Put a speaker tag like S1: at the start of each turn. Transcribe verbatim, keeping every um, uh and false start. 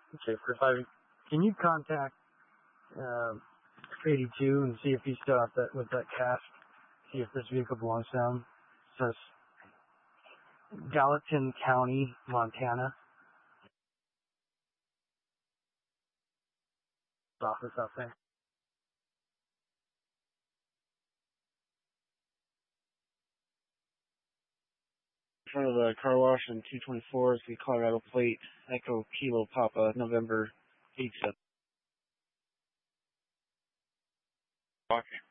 S1: Okay, for five, can you contact uh, eighty-two and see if he's still out that with that cast? See if this vehicle belongs to him. It says Gallatin County, Montana. Office out there. In front of the car wash in two twenty-four is the Colorado plate, Echo Kilo Papa, November eighth.
S2: Okay.